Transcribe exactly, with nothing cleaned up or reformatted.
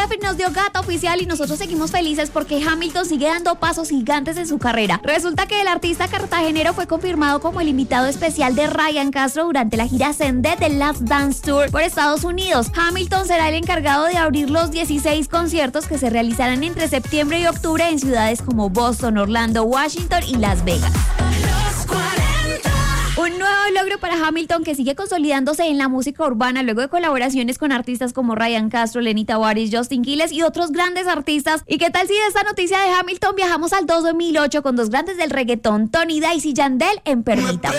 F nos dio gata oficial y nosotros seguimos felices porque Hamilton sigue dando pasos gigantes en su carrera. Resulta que el artista cartagenero fue confirmado como el invitado especial de Ryan Castro durante la gira Sende The Last Dance Tour por Estados Unidos. Hamilton será el encargado de abrir los dieciséis conciertos que se realizarán entre septiembre y octubre en ciudades como Boston, Orlando, Washington y Las Vegas. Un nuevo logro para Hamilton, que sigue consolidándose en la música urbana luego de colaboraciones con artistas como Ryan Castro, Lenny Tavares, Justin Quiles y otros grandes artistas. ¿Y qué tal si de esta noticia de Hamilton viajamos al dos mil ocho con dos grandes del reggaetón, Tony Dice y Yandel en Permítame?